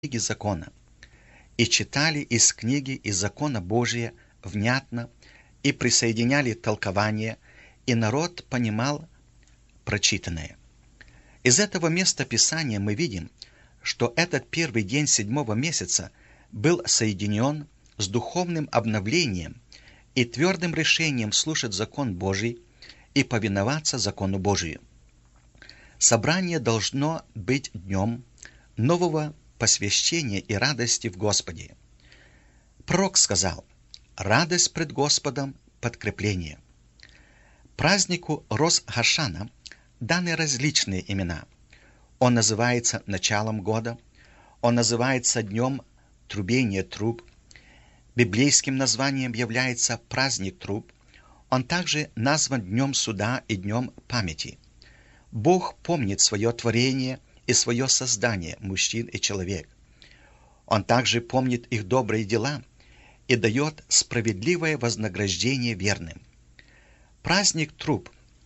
книги закона, и читали из книги из закона Божия внятно, и присоединяли толкование, и народ понимал прочитанное. Из этого места Писания мы видим, что этот первый день 7-го месяца был соединен с духовным обновлением и твердым решением слушать закон Божий и повиноваться закону Божию. Собрание должно быть днем нового посвящения и радости в Господе. Пророк сказал: «Радость пред Господом – подкрепление». Празднику Рос-Хашана даны различные имена. Он называется началом года, он называется днем трубения труб, библейским названием является праздник труб, он также назван днем суда и днем памяти. Бог помнит свое творение и свое создание мужчин и человек. Он также помнит их добрые дела и дает справедливое вознаграждение верным. Праздник труб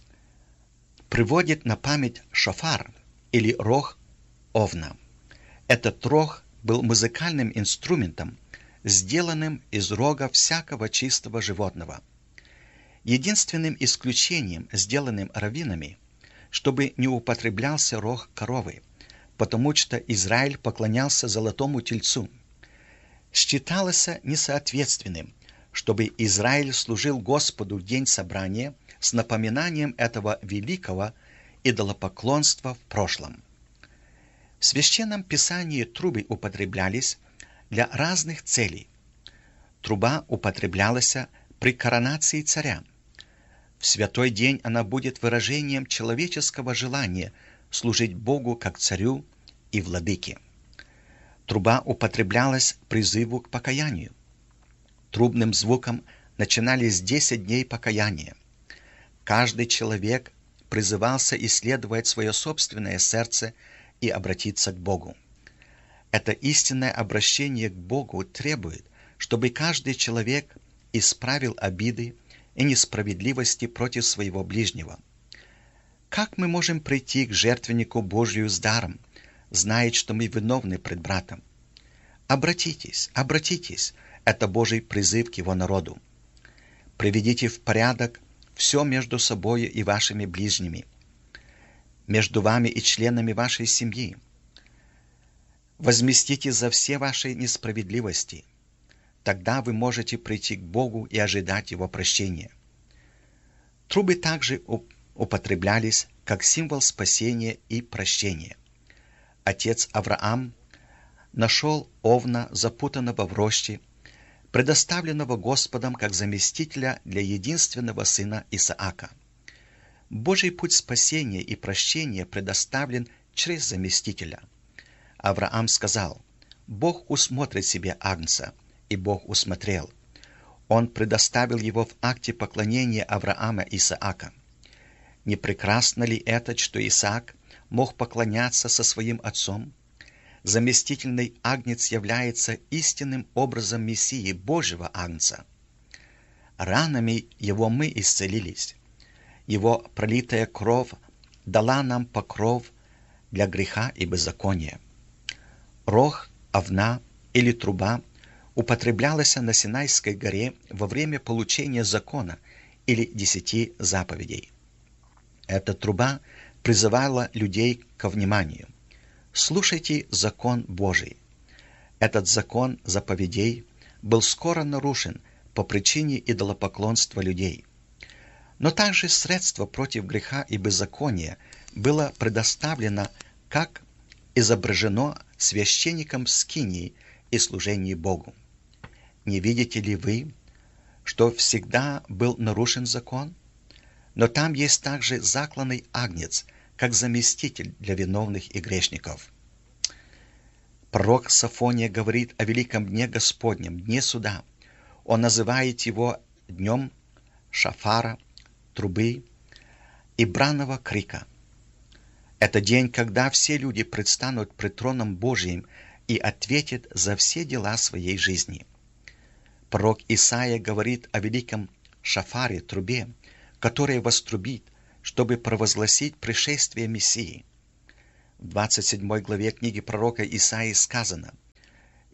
приводит на память шофар или рог овна. Этот рог был музыкальным инструментом, сделанным из рога всякого чистого животного. Единственным исключением, сделанным раввинами, чтобы не употреблялся рог коровы, потому что Израиль поклонялся золотому тельцу. Считалось несоответственным, чтобы Израиль служил Господу в день собрания с напоминанием этого великого идолопоклонства в прошлом. В Священном Писании трубы употреблялись для разных целей. Труба употреблялась при коронации царя. В святой день она будет выражением человеческого желания служить Богу как царю и владыке. Труба употреблялась к призыву к покаянию. Трубным звуком начинались 10 дней покаяния. Каждый человек призывался исследовать свое собственное сердце и обратиться к Богу. Это истинное обращение к Богу требует, чтобы каждый человек исправил обиды и несправедливости против своего ближнего. Как мы можем прийти к жертвеннику Божию с даром, зная, что мы виновны пред братом? Обратитесь, обратитесь, это Божий призыв к его народу. Приведите в порядок все между собою и вашими ближними, между вами и членами вашей семьи. Возместите за все ваши несправедливости. Тогда вы можете прийти к Богу и ожидать Его прощения. Трубы также употреблялись как символ спасения и прощения. Отец Авраам нашел овна, запутанного в роще, предоставленного Господом как заместителя для единственного сына Исаака. Божий путь спасения и прощения предоставлен через заместителя. Авраам сказал: «Бог усмотрит себе агнца», и Бог усмотрел. Он предоставил его в акте поклонения Авраама Исаака. Не прекрасно ли это, что Исаак мог поклоняться со своим отцом? Заместительный агнец является истинным образом Мессии, Божьего агнца. Ранами его мы исцелились. Его пролитая кровь дала нам покров для греха и беззакония. Рог, овна или труба употреблялась на Синайской горе во время получения закона или 10 заповедей. Эта труба призывала людей ко вниманию. Слушайте закон Божий. Этот закон заповедей был скоро нарушен по причине идолопоклонства людей. Но также средство против греха и беззакония было предоставлено, как изображено священником в скинии и служении Богу. Не видите ли вы, что всегда был нарушен закон? Но там есть также закланный агнец, как заместитель для виновных и грешников. Пророк Софония говорит о великом дне Господнем, дне суда. Он называет его днем шафара, трубы и бранного крика. Это день, когда все люди предстанут пред троном Божиим и ответят за все дела своей жизни. Пророк Исаия говорит о великом шафаре, трубе, которая вострубит, чтобы провозгласить пришествие Мессии. В 27 главе книги пророка Исаии сказано: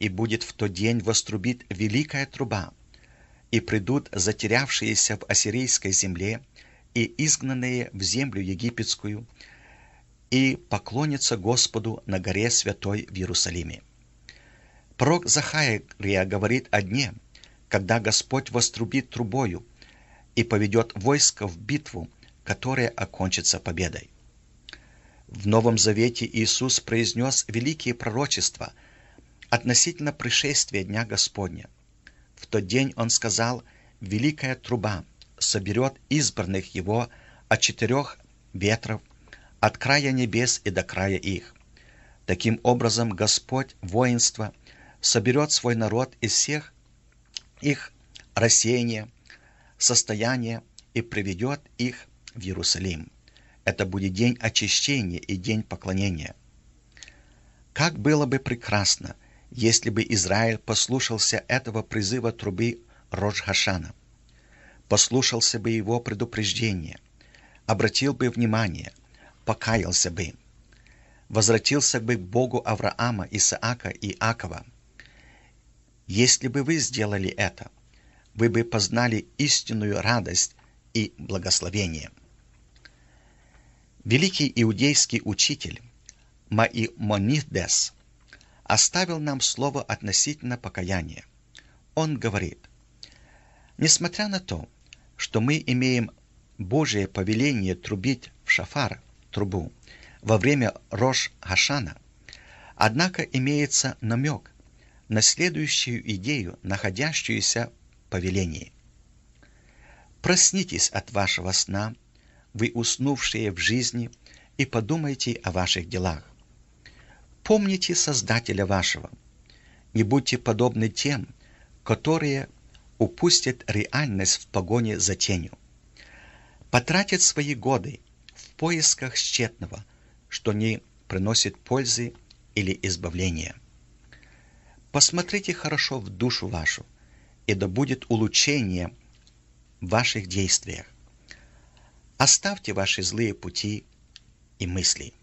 и будет в тот день вострубит великая труба, и придут затерявшиеся в ассирийской земле и изгнанные в землю египетскую, и поклонятся Господу на горе святой в Иерусалиме. Пророк Захария говорит о дне, когда Господь вострубит трубою и поведет войско в битву, которая окончится победой. В Новом Завете Иисус произнес великие пророчества относительно пришествия Дня Господня. В тот день Он сказал: «Великая труба соберет избранных Его от 4 ветров, от края небес и до края их». Таким образом, Господь воинства соберет свой народ из всех их рассеяния, состояния и приведет их в Иерусалим. Это будет день очищения и день поклонения. Как было бы прекрасно, если бы Израиль послушался этого призыва трубы Рош-Хашана, послушался бы его предупреждения, обратил бы внимание, покаялся бы, возвратился бы к Богу Авраама, Исаака и Иакова. Если бы вы сделали это, вы бы познали истинную радость и благословение. Великий иудейский учитель Маимонидес оставил нам слово относительно покаяния. Он говорит: «Несмотря на то, что мы имеем Божие повеление трубить в шафар, трубу, во время Рош-Хашана, однако имеется намек на следующую идею, находящуюся в повелении. Проснитесь от вашего сна, вы уснувшие в жизни, и подумайте о ваших делах. Помните Создателя вашего. Не будьте подобны тем, которые упустят реальность в погоне за тенью. Потратят свои годы в поисках тщетного, что не приносит пользы или избавления. Посмотрите хорошо в душу вашу, и да будет улучшение в ваших действиях. Оставьте ваши злые пути и мысли».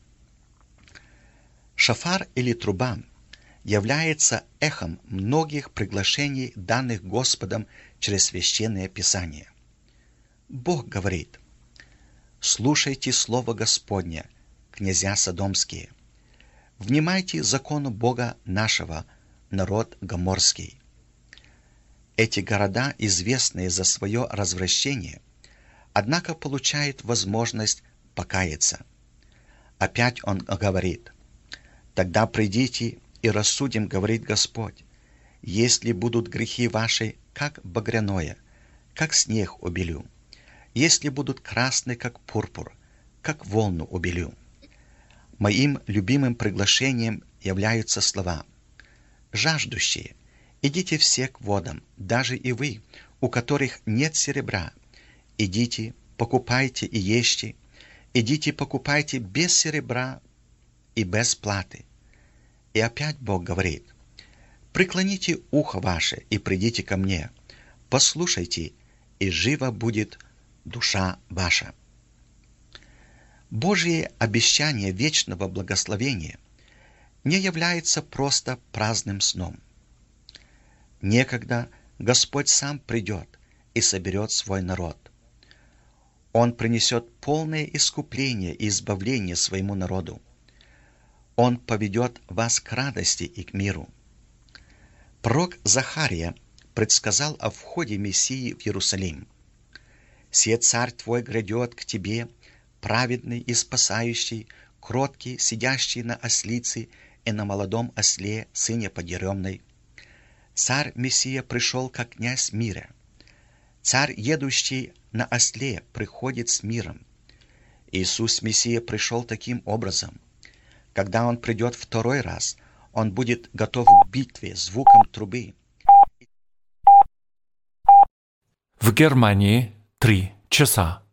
Шафар или труба является эхом многих приглашений, данных Господом через Священное Писание. Бог говорит: «Слушайте слово Господня, князья содомские. Внимайте закону Бога нашего, народ гоморский». Эти города, известные за свое развращение, однако получают возможность покаяться. Опять он говорит: «Тогда придите и рассудим, говорит Господь, если будут грехи ваши, как багряное, как снег убелю, если будут красны, как пурпур, как волну убелю». Моим любимым приглашением являются слова: «Жаждущие, идите все к водам, даже и вы, у которых нет серебра. Идите, покупайте и ешьте, идите, покупайте без серебра и без платы». И опять Бог говорит: «Преклоните ухо ваше и придите ко мне, послушайте, и жива будет душа ваша». Божие обещание вечного благословения не является просто праздным сном. Некогда Господь сам придет и соберет свой народ. Он принесет полное искупление и избавление своему народу. Он поведет вас к радости и к миру. Пророк Захария предсказал о входе Мессии в Иерусалим. «Се царь твой грядет к тебе, праведный и спасающий, кроткий, сидящий на ослице и на молодом осле, сыне подъеремной. Царь Мессия пришел, как князь мира. Царь, едущий на осле, приходит с миром». Иисус Мессия пришел таким образом. Когда Он придет второй раз, Он будет готов к битве звуком трубы. В Германии 3 часа.